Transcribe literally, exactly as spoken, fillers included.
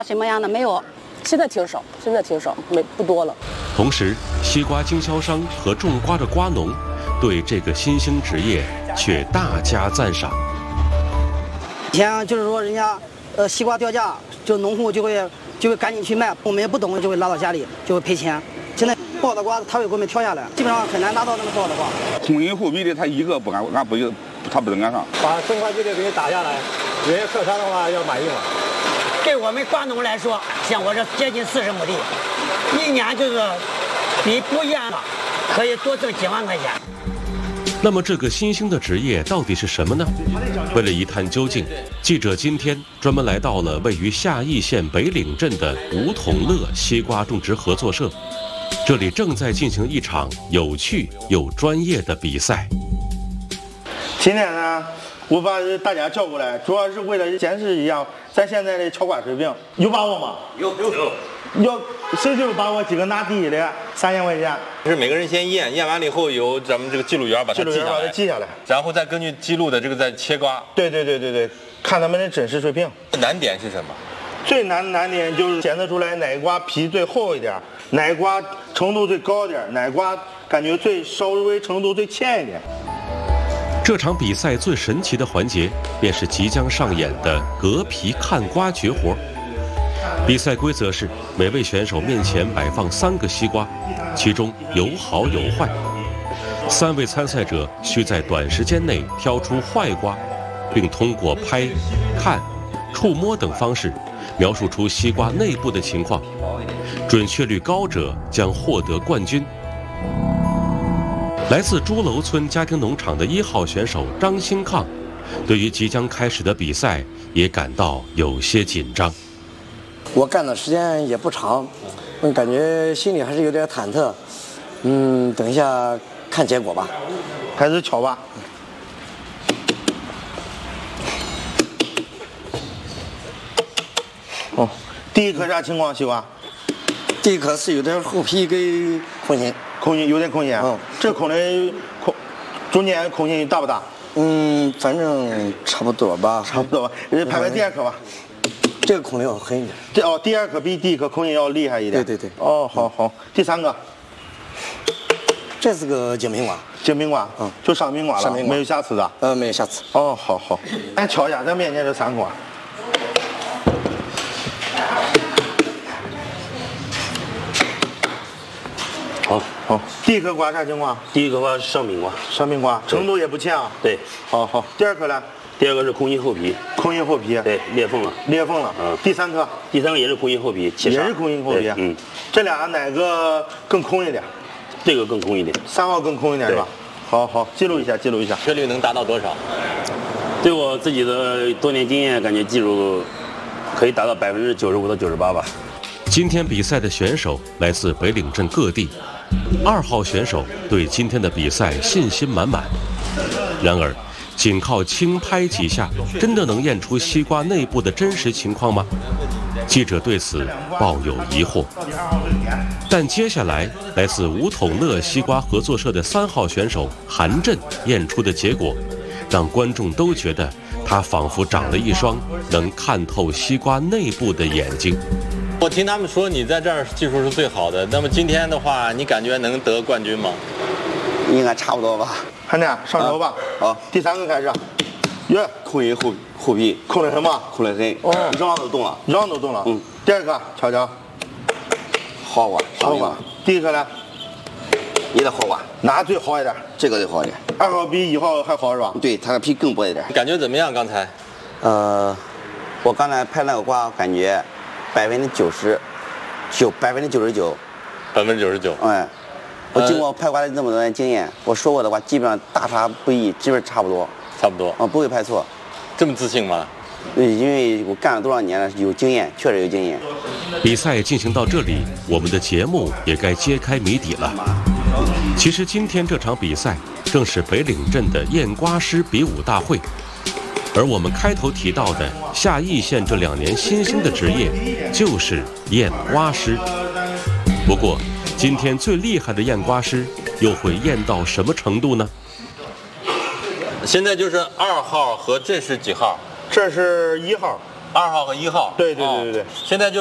什么样的没有？ 现在挺少，现在挺少，没不多了。 同时，西瓜经销商和种瓜的瓜农对这个新兴职业却大加赞赏。 以前就是说人家呃西瓜掉价，就农户就会就会赶紧去卖，我们也不懂就会拉到家里就会赔钱。现在不好的瓜他会给我们挑下来，基本上很难拿到那么好的瓜。 空心后皮的他一个不敢，俺不他不能赶上。 把生瓜机的给你打下来，人家客商的话要满意嘛。 对我们瓜农来说，像我这接近四十亩地，一年就是比不一样了，可以多挣几万块钱。 那么这个新兴的职业到底是什么呢？为了一探究竟，记者今天专门来到了位于夏邑县北岭镇的梧桐乐西瓜种植合作社，这里正在进行一场有趣又专业的比赛。 今天呢，我把大家叫过来，主要是为了显示一下咱现在的敲瓜水平。有把握吗？ 有有有。 要谁就把我几个拿第一的三千块钱。 是每个人先验，验完了以后由咱们这个记录员把它记下来， 记下来， 然后再根据记录的这个再切瓜。 对对对对对，看他们的真实水平。 难点是什么？ 最难的难点就是检测出来哪瓜皮最厚一点，哪瓜程度最高一点，哪瓜感觉最稍微程度最浅一点。 这场比赛最神奇的环节，便是即将上演的割皮看瓜绝活。比赛规则是，每位选手面前摆放三个西瓜，其中有好有坏。三位参赛者需在短时间内挑出坏瓜，并通过拍、看、触摸等方式，描述出西瓜内部的情况。准确率高者将获得冠军。来自朱楼村家庭农场的一号选手张兴抗，对于即将开始的比赛也感到有些紧张。 我干的时间也不长，嗯，感觉心里还是有点忐忑。嗯，等一下看结果吧。 开始敲吧。哦，第一颗啥情况，西瓜？ 第一颗是有点厚皮给空心， 空心有点空心。 嗯， 这空的空，中间空心大不大？ 嗯，反正差不多吧。 差不多吧。拍拍第二颗吧。 这个空心要狠一点。 这哦，第二颗比第一颗空心要厉害一点。 对对对。 哦，好好。第三个， 这是个精品瓜。 精品瓜，嗯，就上品瓜了，没有瑕疵的。 呃，没有瑕疵。 哦，好好。咱瞧一下咱面前这三瓜。 好， 好。第一颗瓜啥情况？ 第一颗瓜是上品瓜， 上品瓜，程度也不浅啊。 对。 好好。第二颗呢？ 第二个是空心厚皮， 空心厚皮， 对，裂缝了， 裂缝了。嗯，第三颗， 第三个也是空心厚皮， 也是空心厚皮。 嗯， 这俩哪个更空一点？ 这个更空一点， 三号更空一点是吧？好好，记录一下，记录一下。 确率能达到多少？ 对我自己的多年经验，感觉技术可以达到百分之九十五到九十八吧。 今天比赛的选手来自北岭镇各地，二号选手对今天的比赛信心满满。然而，仅靠轻拍几下，真的能验出西瓜内部的真实情况吗？记者对此抱有疑惑。但接下来，来自梧桐乐西瓜合作社的三号选手韩震验出的结果，让观众都觉得他仿佛长了一双能看透西瓜内部的眼睛。 我听他们说你在这儿技术是最好的，那么今天的话，你感觉能得冠军吗？ 应该差不多吧。 韩震，上手吧。 好、啊， 第三个开始。耶， 空心厚厚皮， 空的什么？ 空的很。 哦， 瓤都动了， 瓤都动了。 嗯。 第二个，瞧瞧。 好瓜， 好瓜。第一个呢？ 也得好瓜。 哪最好一点？ 这个得好一点。 二号比一号还好是吧？ 对，它的皮更薄一点。 感觉怎么样？刚才？ 呃，我刚才拍那个瓜，感觉百分之九十，九百分之九十九。 百分之九十九。 哎。我经过拍瓜的这么多年经验，我说过的话基本上大差不异，基本差不多。 差不多。 啊、嗯，不会拍错。 这么自信吗？ 因为我干了多少年了，有经验，确实有经验。 比赛进行到这里，我们的节目也该揭开谜底了。其实今天这场比赛正是北岭镇的验瓜师比武大会，而我们开头提到的夏邑县这两年新兴的职业就是验瓜师。不过，今天最厉害的验瓜师又会验到什么程度呢？ 现在就是二号和这是几号？ 这是一号， 二号和一号。 对对对对对。 现在就。